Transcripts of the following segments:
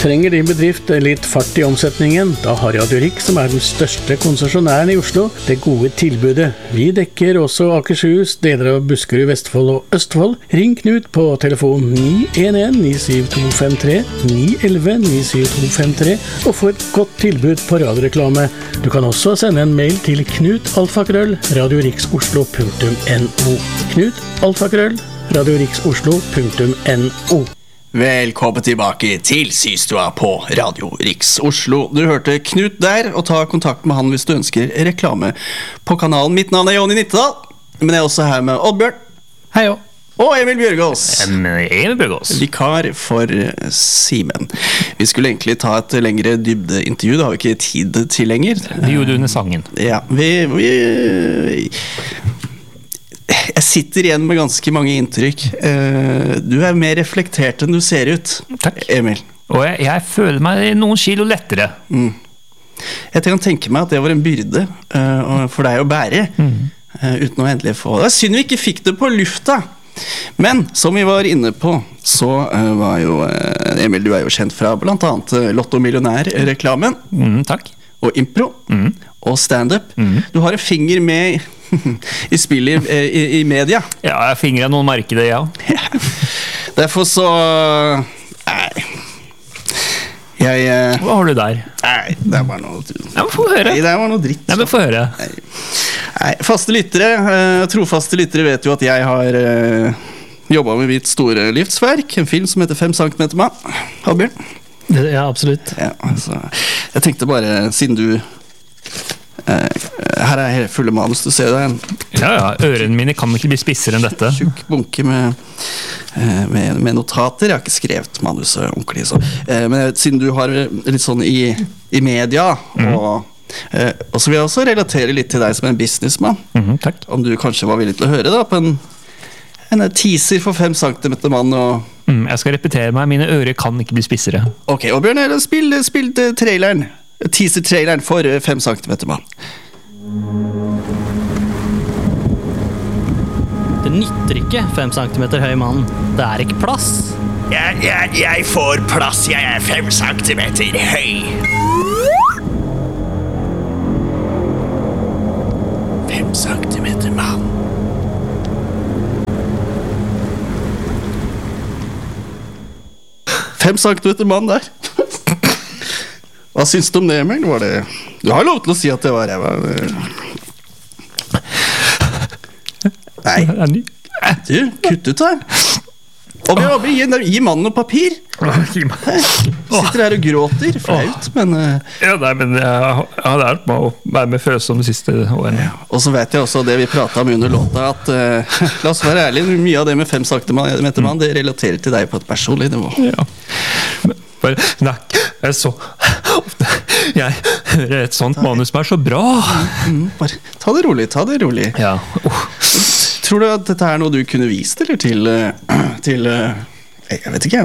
Trenger din bedrift litt fart i omsetningen? Da har Radio Rix, som den største konsesjonæren i Oslo, det gode tilbudet. Vi dekker også Akershus, deler av Buskerud, Vestfold og Østfold. Ring Knut på telefon 911-97253, 911-97253, og få et godt tilbud på radioreklame. Du kan også sende en mail til knut@radiorixoslo.no. knut@radiorixoslo.no. Velkommen tilbake til Systua på Radio Rix Oslo. Du hørte Knut der, og ta kontakt med han hvis du ønsker reklame på kanalen. Mitt navn Jonny Nittedal, men jeg er også her med Oddbjørn. Hei jo. Og Emil Bjørgaas. Emil Bjørgaas. Vikar for Simen. Vi skulle egentlig ta et lengre dybdeintervju, det har vi ikke tid til lenger. Det gjorde du under sangen. Ja, jeg sitter igjen med ganske mange inntrykk. Du er mer reflektert enn du ser ut. Takk. Emil. Og jeg føler meg noen kilo lettere. Jeg kan tenke meg at det var en byrde for deg å bære, uten å endelig få det. Det er synd vi ikke fikk det på lufta. Men som vi var inne på, så var jo Emil, du er jo kjent fra blant annet Lotto Millionær-reklamen. Takk. Og impro. Og stand-up. Du har en finger med i spillet i media. Ja, jeg fingrer noen markeder, ja. Derfor så Hva har du der? Nei, det er bare noe Ja, men få høre. Nei, det var noe dritt. Ja, men få høre. Nei, faste lyttere, trofaste lyttere vet jo at jeg har jobbet med mitt store livsverk, en film som heter 5 centimeter mann. Halbjørn? Ja, absolutt. Ja, altså, jeg tenkte bare, siden du her er helt fulle manus, du ser det. Ja, ørene mine kan ikke bli spissere enn dette. Tjukk bunke med notater. Jeg har ikke skrevet manuset ordentlig, så. Men siden du har litt sånn i media, og så vil jeg også relatere litt til deg som en businessman. Takk. Om du kanskje var villig til å høre da, på en teaser for 5 centimeter mann, og jeg skal repetere meg, mine ører kan ikke bli spissere. Ok, og Bjørn, spill traileren. Teaser-traileren for 5 centimeter mann. Det nytter ikke 5 centimeter høy mann. Det er ikke plass. Jeg får plass, jeg er 5 centimeter høy. 5 centimeter mann. Fem centimeter mann der. Hva syns du om det, Emil? Var det... Du har lov til å si at det var ræva. Nei. Du, kutt ut her. Og gi mannen noe papir. Sitter her og gråter. Flaut, men... Ja, nei, men jeg har lært meg å være med følelser om de siste årene. Og så vet jeg også det vi pratet om under låta, at la oss være ærlige, mye av det med 5 centimeter mann, det relaterer til deg på et personlig nivå. Ja. Nei, det er så ofte jeg hører et sånt manus som er så bra. Bare ta det rolig. Ja. Tror du at dette er noe du kunne vist, eller til jeg vet ikke,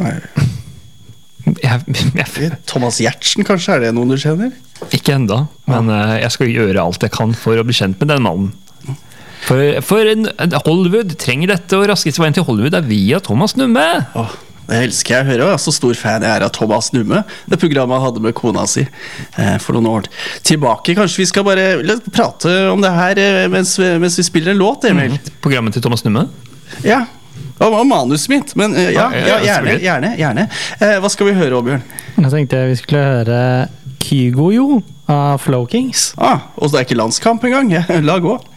Thomas Giertsen, kanskje? Er det noen du kjenner? Ikke enda, men jeg skal gjøre alt jeg kan for å bli kjent med den mannen. For Hollywood trenger dette, og raskeste veien til Hollywood er via Thomas Numme. Det elsker jeg å høre, og jeg er så stor fan jeg er av Thomas Numme, det programmet han hadde med kona si for noen år tilbake. Kanskje vi skal bare prate om det her mens vi spiller en låt, Emil? Programmet til Thomas Numme? Ja, og manuset mitt, men gjerne. Hva skal vi høre, Bjørn? Jeg tenkte vi skulle høre Kygo Jo av Flow Kings. Og det er ikke landskamp engang, la gå.